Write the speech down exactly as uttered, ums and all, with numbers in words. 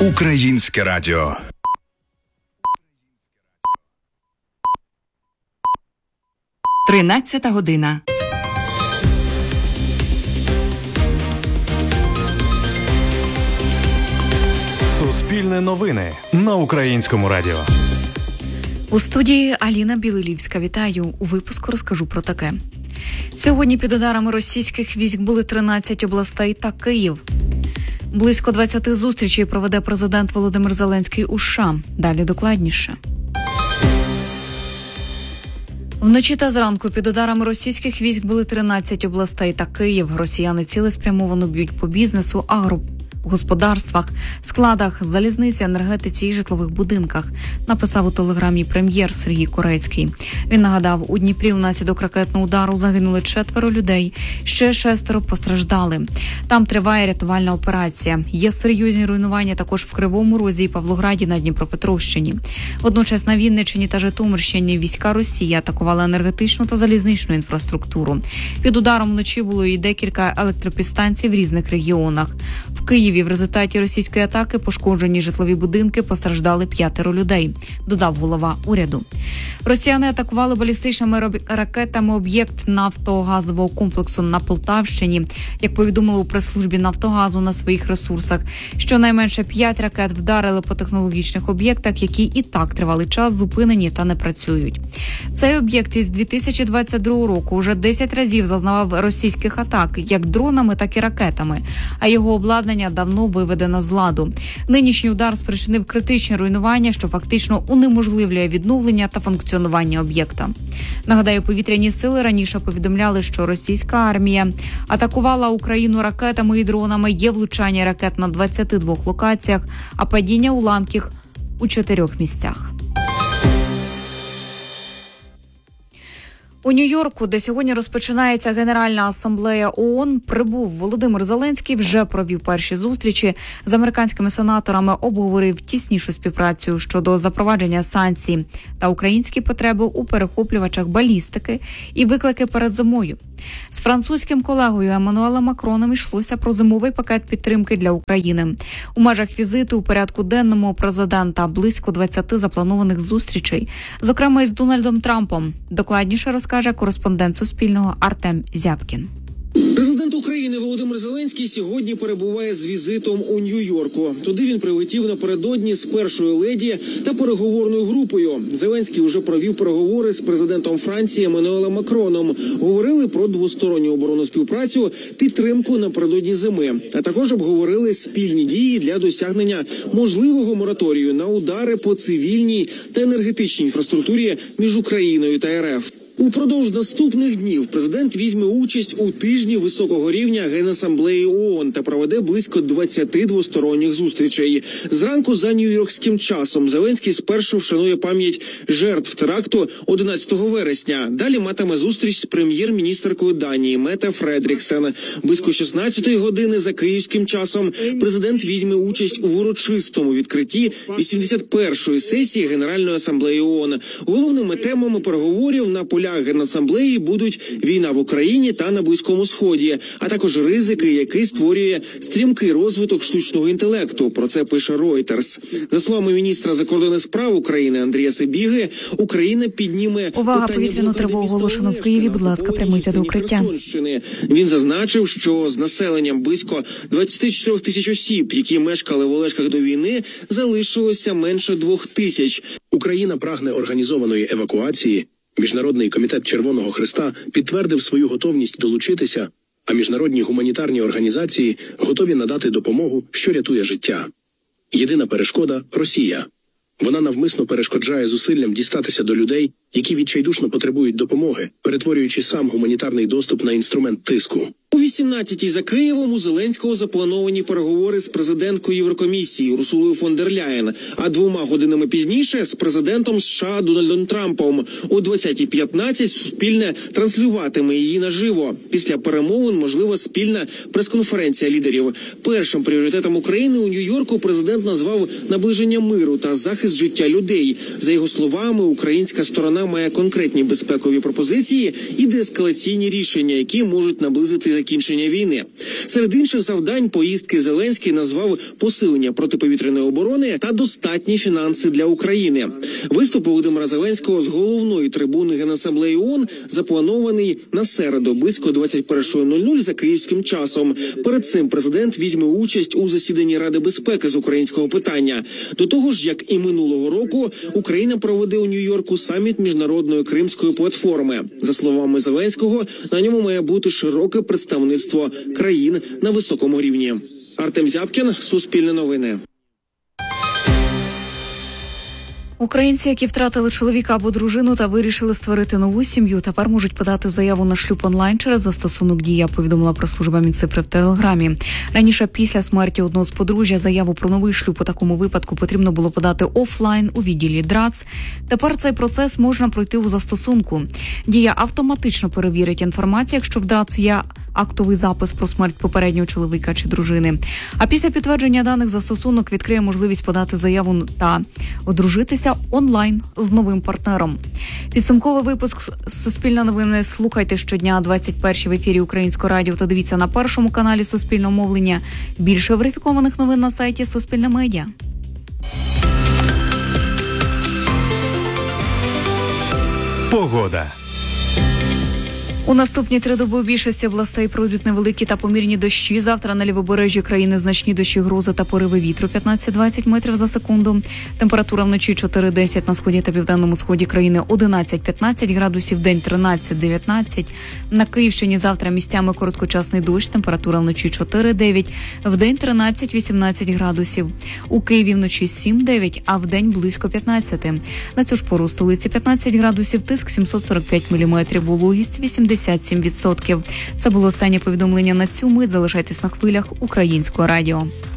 Українське радіо. Тринадцята година. Суспільне новини на Українському радіо. У студії Аліна Білилівська. Вітаю. У випуску розкажу про таке. Сьогодні під ударами російських військ були тринадцять областей та Київ. Близько двадцяти зустрічей проведе президент Володимир Зеленський у США. Далі докладніше. Вночі та зранку під ударами російських військ були тринадцять областей та Київ. Росіяни цілеспрямовано б'ють по бізнесу, агрогосподарствах, складах, залізниці, енергетиці і житлових будинках, написав у телеграмі прем'єр Сергій Корецький. Він нагадав, у Дніпрі внаслідок ракетного удару загинули четверо людей, ще шестеро постраждали. Там триває рятувальна операція. Є серйозні руйнування також в Кривому Розі і Павлограді на Дніпропетровщині. Водночас на Вінниччині та Житомирщині війська Росії атакували енергетичну та залізничну інфраструктуру. Під ударом вночі було і декілька електропідстанцій в різних регіонах. В Києві в результаті російської атаки пошкоджені житлові будинки, постраждали п'ятеро людей, додав голова уряду. Росіяни атакували балістичними ракетами об'єкт нафтогазового комплексу на Полтавщині. Як повідомили у прес-службі Нафтогазу на своїх ресурсах, щонайменше п'ять ракет вдарили по технологічних об'єктах, які і так тривалий час зупинені та не працюють. Цей об'єкт із дві тисячі двадцять другого року вже десять разів зазнавав російських атак, як дронами, так і ракетами, а його обладнання давно виведено з ладу. Нинішній удар спричинив критичні руйнування, що фактично унеможливлює відновлення та функціонування об'єкта. Нагадаю, повітряні сили раніше повідомляли, що російська армія атакувала Україну ракетами і дронами, є влучання ракет на двадцяти двох локаціях, а падіння уламків у чотирьох місцях. У Нью-Йорку, де сьогодні розпочинається Генеральна асамблея ООН, прибув Володимир Зеленський, вже провів перші зустрічі з американськими сенаторами, обговорив тіснішу співпрацю щодо запровадження санкцій та українські потреби у перехоплювачах балістики і виклики перед зимою. З французьким колегою Еммануелем Макроном йшлося про зимовий пакет підтримки для України. У межах візиту у порядку денному у президента близько двадцяти запланованих зустрічей, зокрема із Дональдом Трампом. Докладніше розкаже кореспондент Суспільного Артем Зябкін. Президент України Володимир Зеленський сьогодні перебуває з візитом у Нью-Йорку. Туди він прилетів напередодні з першою леді та переговорною групою. Зеленський вже провів переговори з президентом Франції Еммануелем Макроном. Говорили про двосторонню оборонну співпрацю, підтримку напередодні зими, а також обговорили спільні дії для досягнення можливого мораторію на удари по цивільній та енергетичній інфраструктурі між Україною та РФ. Упродовж наступних днів президент візьме участь у тижні високого рівня Генасамблеї ООН та проведе близько двадцяти двосторонніх зустрічей. Зранку за нью-йоркським часом Зеленський спершу вшанує пам'ять жертв теракту одинадцятого вересня. Далі матиме зустріч з прем'єр-міністеркою Данії Мете Фредріксен. Близько шістнадцятої години за київським часом президент візьме участь у урочистому відкритті вісімдесят першої сесії Генеральної асамблеї ООН. Головними темами переговорів на полі Генасамблеї будуть війна в Україні та на Близькому Сході, а також ризики, які створює стрімкий розвиток штучного інтелекту. Про це пише Reuters. За словами міністра закордонних справ України Андрія Сибіги, Україна підніме Увага, повітряну тривогу оголошено в Києві. Будь ласка, прямуйте до укриття. Він зазначив, що з населенням близько двадцяти чотирьох тисяч осіб, які мешкали в Олешках до війни, залишилося менше двох тисяч. Україна прагне організованої евакуації. Міжнародний комітет Червоного Хреста підтвердив свою готовність долучитися, а міжнародні гуманітарні організації готові надати допомогу, що рятує життя. Єдина перешкода – Росія. Вона навмисно перешкоджає зусиллям дістатися до людей, які відчайдушно потребують допомоги, перетворюючи сам гуманітарний доступ на інструмент тиску. О вісімнадцятій за Києвом у Зеленського заплановані переговори з президенткою Єврокомісії Урсулою фон дер Ляєн, а двома годинами пізніше з президентом США Дональдом Трампом. О двадцятій п'ятнадцять Суспільне транслюватиме її наживо. Після перемовин можлива спільна прес-конференція лідерів. Першим пріоритетом України у Нью-Йорку президент назвав наближення миру та захист життя людей. За його словами, українська сторона має конкретні безпекові пропозиції і деескалаційні рішення, які можуть наблизити закінчення війни. Серед інших завдань поїздки Зеленський назвав посилення протиповітряної оборони та достатні фінанси для України. Виступ Володимира Зеленського з головної трибуни Генасамблеї ООН запланований на середу близько двадцять першої нуль нуль за київським часом. Перед цим президент візьме участь у засіданні Ради безпеки з українського питання. До того ж, як і минулого року, Україна проведе у Нью-Йорку саміт міжнародної кримської платформи. За словами Зеленського, на ньому має бути широке представництво країн на високому рівні. Артем Зябкін, Суспільне новини. Українці, які втратили чоловіка або дружину та вирішили створити нову сім'ю, тепер можуть подати заяву на шлюб онлайн через застосунок «Дія», повідомила прес-служба Мінцифри в Телеграмі. Раніше, після смерті одного з подружжя, заяву про новий шлюб у такому випадку потрібно було подати офлайн у відділі ДРАЦ. Тепер цей процес можна пройти у застосунку. «Дія» автоматично перевірить інформацію, якщо в ДРАЦ є актовий запис про смерть попереднього чоловіка чи дружини. А після підтвердження даних застосунок відкриє можливість подати заяву та одружитися онлайн з новим партнером. Підсумковий випуск «Суспільне новини» слухайте щодня о двадцять першій в ефірі Українського радіо та дивіться на першому каналі Суспільного мовлення. Більше верифікованих новин на сайті Суспільне медіа. Погода. У наступні три доби у більшості областей пройдуть невеликі та помірні дощі. Завтра на лівобережжі країни значні дощі, грози та пориви вітру п'ятнадцять-двадцять метрів за секунду. Температура вночі чотири-десять, на сході та південному сході країни одинадцять-п'ятнадцять градусів, день тринадцять-дев'ятнадцять. На Київщині завтра місцями короткочасний дощ, температура вночі чотири-дев'ять, вдень тринадцять-вісімнадцять градусів. У Києві вночі сім-дев'ять, а вдень близько п'ятнадцять. На цю ж пору у столиці п'ятнадцять градусів, тиск сімсот сорок п'ять міліметрів, вологість вісімдесят сім відсотків. Це було останнє повідомлення на цю мить. Залишайтесь на хвилях Українського радіо.